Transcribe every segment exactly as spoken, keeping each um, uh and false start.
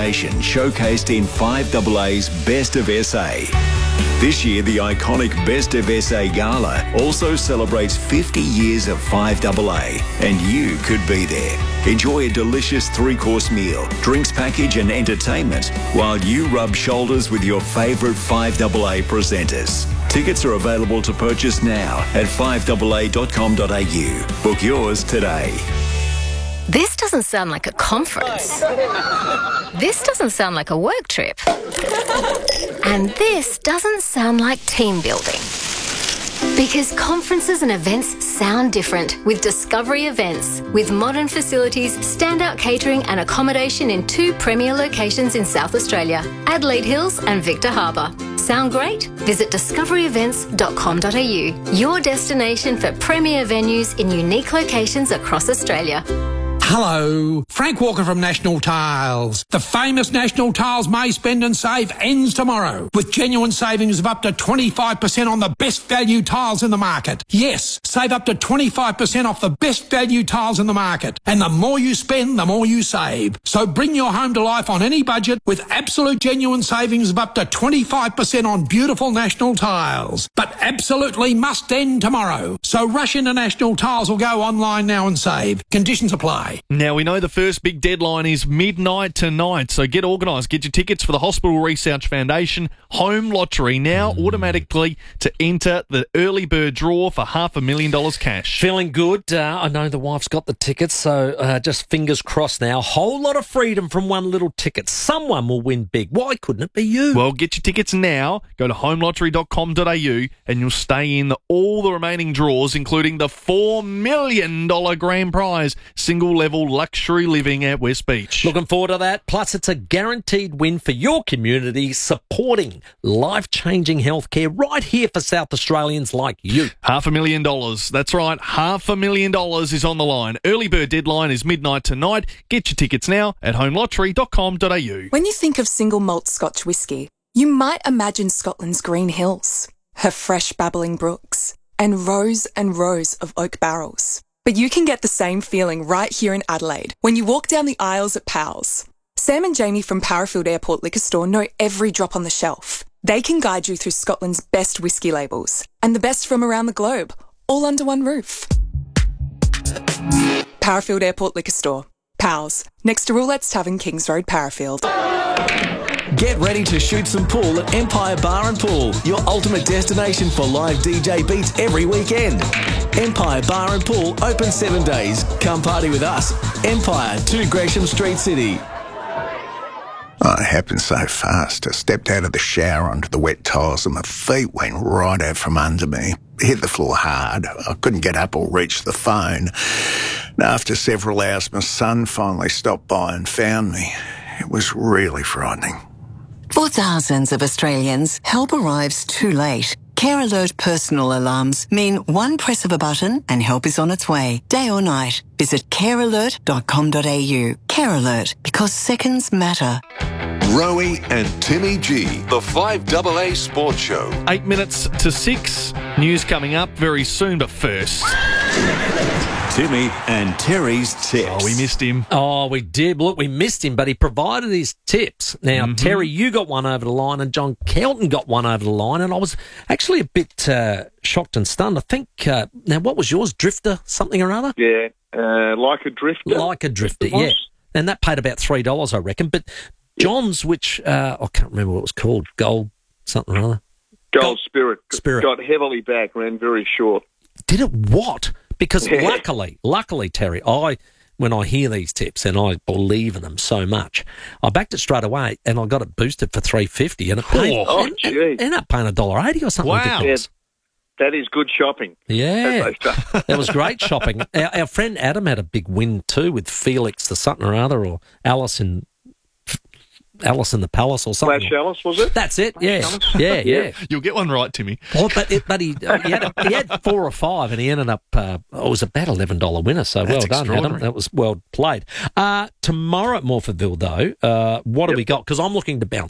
reputation showcased in five A A's Best of S A. This year, the iconic Best of S A Gala also celebrates fifty years of five A A, and you could be there. Enjoy a delicious three-course meal, drinks package and entertainment while you rub shoulders with your favourite five A A presenters. Tickets are available to purchase now at five A A dot com dot a u. Book yours today. This doesn't sound like a conference. This doesn't sound like a work trip. And this doesn't sound like team building. Because conferences and events sound different with Discovery Events. With modern facilities, standout catering and accommodation in two premier locations in South Australia, Adelaide Hills and Victor Harbour. Sound great? Visit discovery events dot com dot a u, your destination for premier venues in unique locations across Australia. Hello, Frank Walker from National Tiles. The famous National Tiles May Spend and Save ends tomorrow with genuine savings of up to twenty-five percent on the best value tiles in the market. Yes, save up to twenty-five percent off the best value tiles in the market. And the more you spend, the more you save. So bring your home to life on any budget with absolute genuine savings of up to twenty-five percent on beautiful National Tiles. But absolutely must end tomorrow. So rush into National Tiles or go online now and save. Conditions apply. Now, we know the first big deadline is midnight tonight, so get organised. Get your tickets for the Hospital Research Foundation Home Lottery now automatically to enter the early bird draw for half a million dollars cash. Feeling good. Uh, I know the wife's got the tickets, so uh, just fingers crossed now. Whole lot of freedom from one little ticket. Someone will win big. Why couldn't it be you? Well, get your tickets now. Go to home lottery dot com dot a u and you'll stay in the, all the remaining draws, including the four million dollars grand prize single level luxury living at West Beach. Looking forward to that. Plus, it's a guaranteed win for your community, supporting life-changing healthcare right here for South Australians like you. Half a million dollars. That's right. Half a million dollars is on the line. Early bird deadline is midnight tonight. Get your tickets now at home lottery dot com dot a u. When you think of single malt Scotch whisky, you might imagine Scotland's green hills, her fresh babbling brooks, and rows and rows of oak barrels. But you can get the same feeling right here in Adelaide when you walk down the aisles at Powell's. Sam and Jamie from Parafield Airport Liquor Store know every drop on the shelf. They can guide you through Scotland's best whisky labels and the best from around the globe, all under one roof. Parafield Airport Liquor Store. Powell's, next to Roulette's Tavern, Kings Road, Parafield. Get ready to shoot some pool at Empire Bar and Pool, your ultimate destination for live D J beats every weekend. Empire Bar and Pool open seven days. Come party with us. Empire, two Gresham Street, City. Oh, it happened so fast. I stepped out of the shower onto the wet tiles and my feet went right out from under me. Hit the floor hard. I couldn't get up or reach the phone. And after several hours, my son finally stopped by and found me. It was really frightening. For thousands of Australians, help arrives too late. Care Alert personal alarms mean one press of a button and help is on its way, day or night. Visit care alert dot com dot a u. Care Alert, because seconds matter. Rowie and Timmy G, the five A A Sports Show. Eight minutes to six. News coming up very soon, but first... Timmy and Terry's tips. Oh, we missed him. Oh, we did. Look, we missed him, but he provided his tips. Now, mm-hmm. Terry, you got one over the line, and John Kelton got one over the line, and I was actually a bit uh, shocked and stunned. I think, uh, now, what was yours? Drifter, something or other? Yeah, uh, like a drifter. Like a drifter, yeah. And that paid about three dollars, I reckon. But John's, which, uh, I can't remember what it was called, Gold something or other. Gold, Gold Spirit. Spirit. Got heavily back, ran very short. Did it what? Because yeah. luckily, luckily, Terry, I when I hear these tips and I believe in them so much, I backed it straight away and I got it boosted for three fifty, and it paid. Oh, and, gee. and ended up paying a dollar eighty or something wow. ridiculous. Yeah, that is good shopping. Yeah, that was great shopping. Our, our friend Adam had a big win too with Felix the something or other, or Alice in Alice in the Palace or something. Flash Alice, was it? That's it. Yeah, yeah, yeah. You'll get one right, Timmy. Well, but it, but he uh, he, had a, he had four or five, and he ended up. Uh, it was about eleven dollar winner. So That's well done, Adam. That was well played. Uh, tomorrow at Morphettville, though, uh, what yep. do we got? Because I'm looking to bounce back.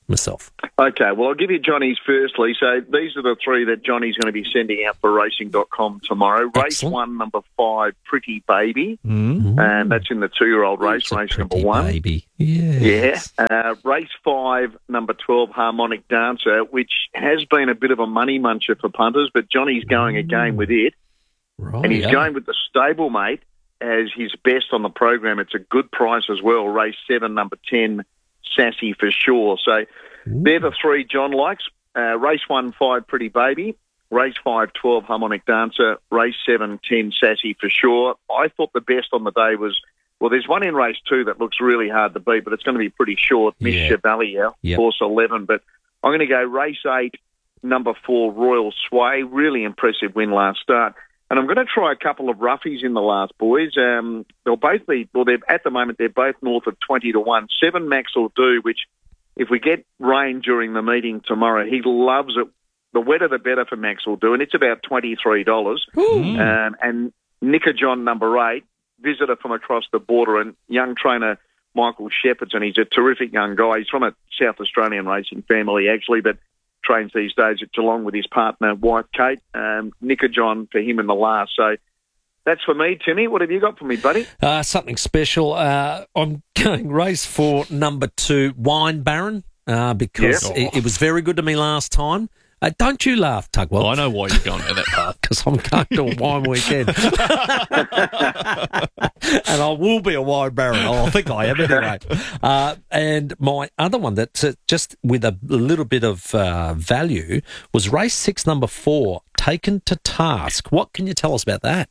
myself. Okay, well, I'll give you Johnny's firstly. So these are the three that Johnny's going to be sending out for racing dot com tomorrow. Excellent. Race one, number five, Pretty Baby. Mm. And that's in the two-year-old race, It's a race number pretty one. baby. Yes. Yeah. Uh, race five, number twelve, Harmonic Dancer, which has been a bit of a money muncher for punters, but Johnny's going again with it. Right. And he's yeah. going with the stablemate as his best on the program. It's a good price as well. Race seven, number ten, Sassy for Sure. So Ooh. they're the three John likes. Uh, race one, five, Pretty Baby. Race five, twelve, Harmonic Dancer. Race seven, ten, Sassy for Sure. I thought the best on the day was, well, there's one in race two that looks really hard to beat, but it's going to be pretty short. Miss Yeah. Chevalier, Yep. course eleven. But I'm going to go race eight, number four, Royal Sway. Really impressive win last start. And I'm going to try a couple of roughies in the last, boys. Um, they'll both be, well, they're, at the moment, they're both north of twenty to one. Seven Max will do, which if we get rain during the meeting tomorrow, he loves it. The wetter, the better for Max will do, and it's about twenty-three dollars. Um, and Nicker John, number eight, visitor from across the border, and young trainer Michael Shepherdson. He's a terrific young guy. He's from a South Australian racing family, actually, but trains these days at Geelong with his partner, wife Kate. Um, Nicker John for him in the last. So that's for me, Timmy. What have you got for me, buddy? Uh, something special. Uh, I'm going race for number two, Wine Baron, uh, because Yep. it, it was very good to me last time. Uh, don't you laugh, Tugwell. I know why you're going to that path. Because I'm going to a wine weekend. And I will be a wine baron. Oh, I think I am anyway. Uh, and my other one that's uh, just with a little bit of uh, value was race six, number four, Taken to Task. What can you tell us about that?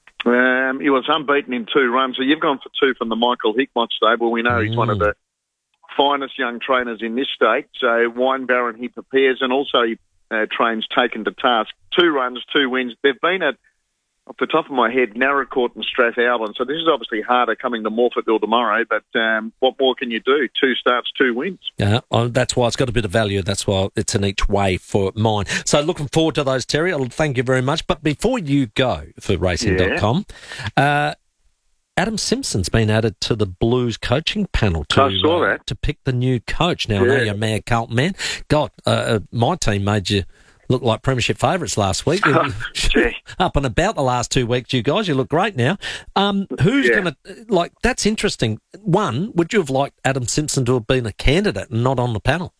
Um, he was unbeaten in two runs. So you've gone for two from the Michael Hickmott stable. We know he's one of the finest young trainers in this state. So Wine Baron, he prepares, and also he uh, trains Taken to Task. Two runs, two wins. They've been at, off the top of my head, Narracourt and Strathalbyn. So this is obviously harder coming to Morphettville tomorrow, but um, what more can you do? Two starts, two wins. Yeah, uh, that's why it's got a bit of value. That's why it's an each way for mine. So looking forward to those, Terry. I'll thank you very much. But before you go for racing dot com, yeah. uh, Adam Simpson's been added to the Blues coaching panel to, I saw uh, that. to pick the new coach. Now, yeah. I know you're a mad Carlton man. God, uh, uh, my team made you look like premiership favourites last week. Oh, Up and about the last two weeks, you guys. You look great now. Um, who's Yeah. going to, like, that's interesting. One, would you have liked Adam Simpson to have been a candidate and not on the panel?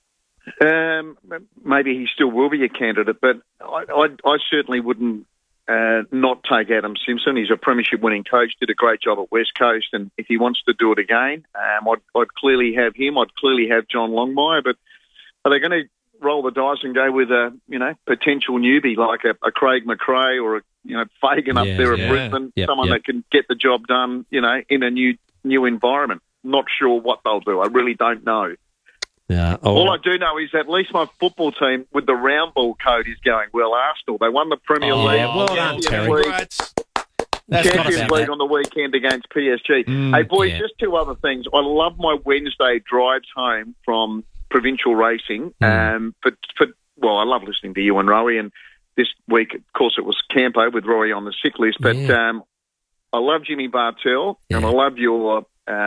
Um, maybe he still will be a candidate, but I, I, I certainly wouldn't uh, not take Adam Simpson. He's a premiership winning coach, did a great job at West Coast, and if he wants to do it again, um, I'd, I'd clearly have him. I'd clearly have John Longmire, but are they going to roll the dice and go with a, you know, potential newbie like a, a Craig McRae or a, you know, Fagan up Yeah, there yeah. at Brisbane, Yep, someone yep. that can get the job done, you know, in a new new environment? Not sure what they'll do. I really don't know. Yeah. All I do know is at least my football team with the round ball code is going well. Arsenal, they won the Premier Oh, League, yeah, well done, Champions Terry. League, Congrats. That's got Champions about League that. on the weekend against P S G. Mm, hey, boys, yeah. just two other things. I love my Wednesday drives home from provincial racing. Mm. Um, for, for well, I love listening to you and Rowie, and this week, of course, it was Campo with Rowie on the sick list. But Yeah. um, I love Jimmy Bartell, and Yeah. I love your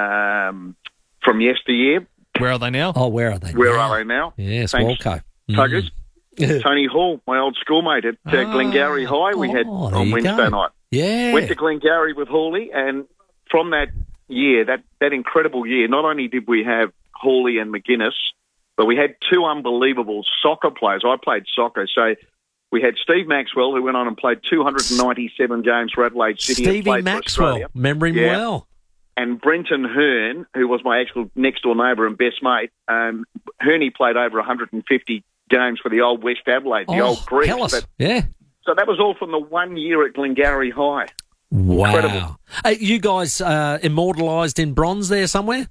um, from yesteryear. Where are they now? Oh, where are they? Where now? are they now? Yes, Thanks, Walco. Tuggers. Mm. Tony Hall, my old schoolmate at uh, Ah, Glengarry High, we had oh, there on you Wednesday go. night. Yeah. Went to Glengarry with Hawley, and from that year, that, that incredible year, not only did we have Hawley and McGuinness, but we had two unbelievable soccer players. I played soccer, so we had Steve Maxwell, who went on and played two hundred ninety-seven games for Adelaide City. and Stevie played for Maxwell. Australia. Remember him Yeah. well. And Brenton Hearn, who was my actual next-door neighbour and best mate, um, Hearney played over one hundred fifty games for the old West Adelaide, the oh, old Greeks. tell us. But- Yeah. So that was all from the one year at Glengarry High. Wow. Incredible. Hey, you guys uh, immortalised in bronze there somewhere?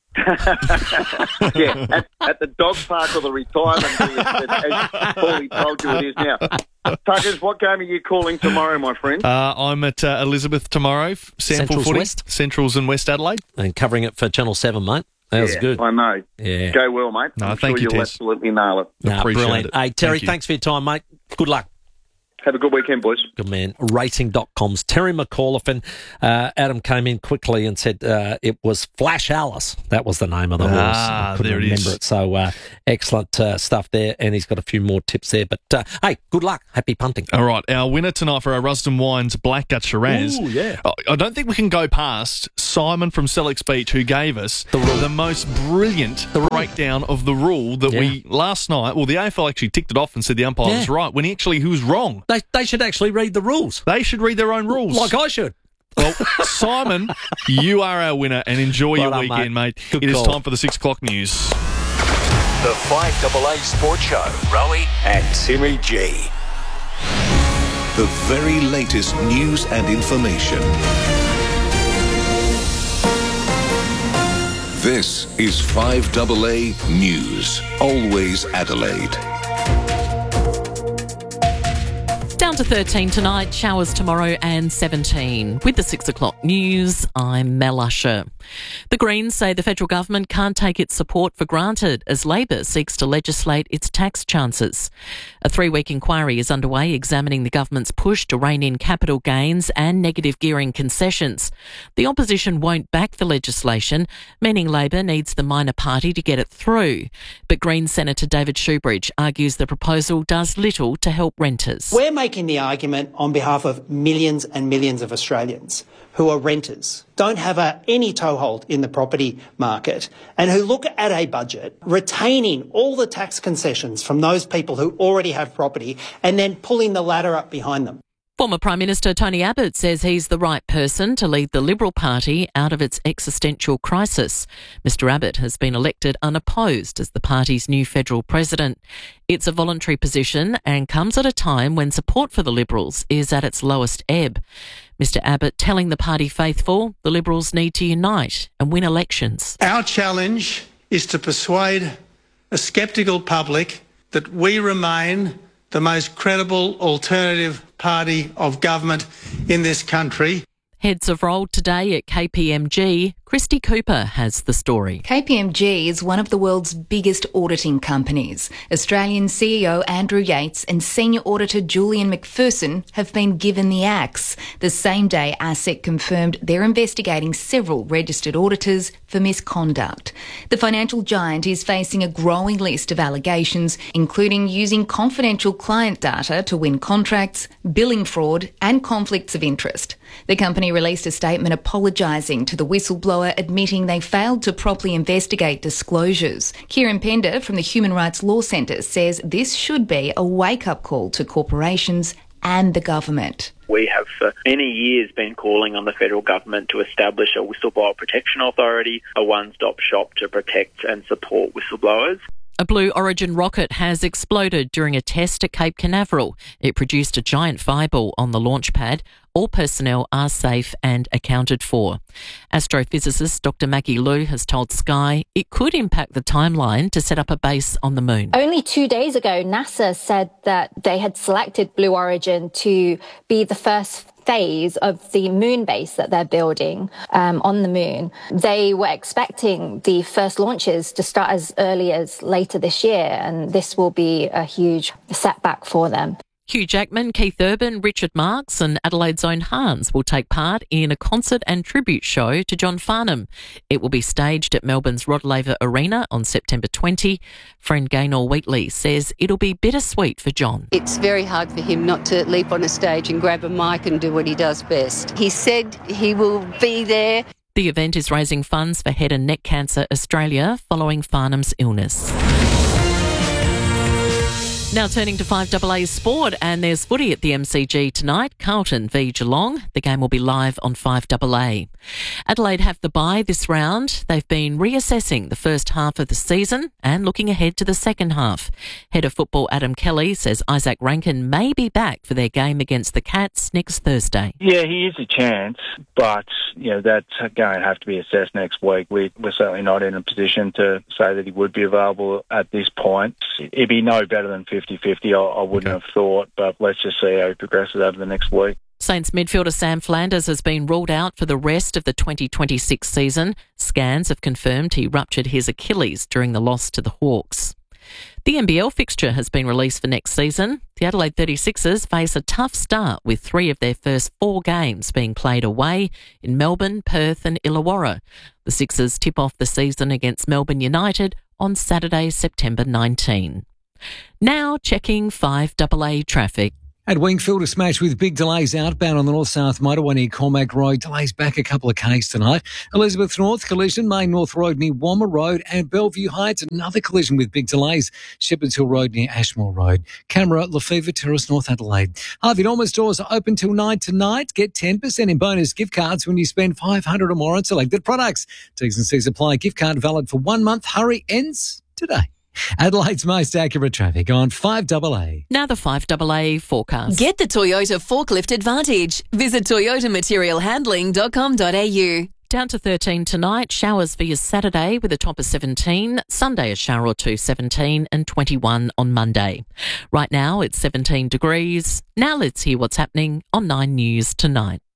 Yeah, at, at the dog park or the retirement, as Paulie told you it is now. Tuggers, what game are you calling tomorrow, my friend? Uh, I'm at uh, Elizabeth tomorrow. f- Sample Central's footy. West. Central's in West Adelaide. And covering it for Channel seven, mate. That was yeah, good. I know. Yeah. Go well, mate. No, I'm thank sure you, you'll Tess. absolutely nail it. Nah, Appreciate brilliant. it. Hey, Terry, Thank you. thanks for your time, mate. Good luck. Have a good weekend, boys. Good man. Racing dot com's Terry McAuliffe. And uh, Adam came in quickly and said uh, it was Flash Alice. That was the name of the horse. Ah, I couldn't there it remember is. it. So uh, excellent uh, stuff there. And he's got a few more tips there. But uh, hey, good luck. Happy punting. All right, our winner tonight for our Rusden Wines Blackgut Shiraz. Ooh, yeah. I don't think we can go past Simon from Sellex Beach, who gave us the, the most brilliant the breakdown of the rule that Yeah. we last night. Well, the A F L actually ticked it off and said the umpire Yeah. was right when he actually he was wrong. They, they should actually read the rules. They should read their own rules. Like I should. Well, Simon, you are our winner, and enjoy Well your done, weekend, mate. mate. Good It is call. time for the six o'clock news. The five A A Sports Show. Rowie and Timmy G. The very latest news and information. This is five A A News. Always Adelaide. Down to thirteen tonight, showers tomorrow and seventeen. With the six o'clock news, I'm Mel Usher. The Greens say the federal government can't take its support for granted as Labor seeks to legislate its tax chances. A three-week inquiry is underway examining the government's push to rein in capital gains and negative gearing concessions. The opposition won't back the legislation, meaning Labor needs the minor party to get it through. But Greens Senator David Shoebridge argues the proposal does little to help renters. We're making the argument on behalf of millions and millions of Australians who are renters, don't have a, any toehold in the property market, and who look at a budget retaining all the tax concessions from those people who already have property and then pulling the ladder up behind them. Former Prime Minister Tony Abbott says he's the right person to lead the Liberal Party out of its existential crisis. Mister Abbott has been elected unopposed as the party's new federal president. It's a voluntary position and comes at a time when support for the Liberals is at its lowest ebb. Mister Abbott telling the party faithful the Liberals need to unite and win elections. Our challenge is to persuade a sceptical public that we remain the most credible alternative party of government in this country. Heads have rolled today at K P M G. Christy Cooper has the story. K P M G is one of the world's biggest auditing companies. Australian C E O Andrew Yates and Senior Auditor Julian McPherson have been given the axe. The same day, ASIC confirmed they're investigating several registered auditors for misconduct. The financial giant is facing a growing list of allegations, including using confidential client data to win contracts, billing fraud and conflicts of interest. The company released a statement apologising to the whistleblower, admitting they failed to properly investigate disclosures. Kieran Pender from the Human Rights Law Centre says this should be a wake-up call to corporations and the government. We have for many years been calling on the federal government to establish a whistleblower protection authority, a one-stop shop to protect and support whistleblowers. A Blue Origin rocket has exploded during a test at Cape Canaveral. It produced a giant fireball on the launch pad. All personnel are safe and accounted for. Astrophysicist Doctor Maggie Liu has told Sky it could impact the timeline to set up a base on the moon. Only two days ago, NASA said that they had selected Blue Origin to be the first phase of the moon base that they're building um, on the moon. They were expecting the first launches to start as early as later this year, and this will be a huge setback for them. Hugh Jackman, Keith Urban, Richard Marx and Adelaide's own Hans will take part in a concert and tribute show to John Farnham. It will be staged at Melbourne's Rod Laver Arena on September twentieth. Friend Gaynor Wheatley says it'll be bittersweet for John. It's very hard for him not to leap on a stage and grab a mic and do what he does best. He said he will be there. The event is raising funds for Head and Neck Cancer Australia following Farnham's illness. Now turning to five A A Sport, and there's footy at the M C G tonight, Carlton v Geelong. The game will be live on five A A. Adelaide have the bye this round. They've been reassessing the first half of the season and looking ahead to the second half. Head of football Adam Kelly says Isaac Rankin may be back for their game against the Cats next Thursday. Yeah, he is a chance, but you know that's going to have to be assessed next week. We, we're certainly not in a position to say that he would be available at this point. It'd be no better than fifty-fifty, I, I wouldn't okay. have thought, but let's just see how he progresses over the next week. Saints midfielder Sam Flanders has been ruled out for the rest of the twenty twenty-six season. Scans have confirmed he ruptured his Achilles during the loss to the Hawks. The N B L fixture has been released for next season. The Adelaide thirty-sixers face a tough start with three of their first four games being played away in Melbourne, Perth and Illawarra. The Sixers tip off the season against Melbourne United on Saturday, September nineteenth. Now checking five A A traffic. At Wingfield, a smash with big delays outbound on the North-South motorway near Cormac Road. Delays back a couple of Ks tonight. Elizabeth North collision, Main North Road near Wommer Road, and Bellevue Heights, another collision with big delays. Shepherds Hill Road near Ashmore Road. Camera, Lefevre Terrace, North Adelaide. Harvey Norman stores are open till nine tonight. Get ten percent in bonus gift cards when you spend five hundred dollars or more on selected products. T's and C's apply. Gift card valid for one month. Hurry ends today. Adelaide's most accurate traffic on five A A. Now the five A A forecast. Get the Toyota Forklift Advantage. Visit toyota material handling dot com dot a u. Down to thirteen tonight, showers for your Saturday with a top of seventeen, Sunday a shower or two, seventeen and twenty-one on Monday. Right now it's seventeen degrees. Now let's hear what's happening on Nine News tonight.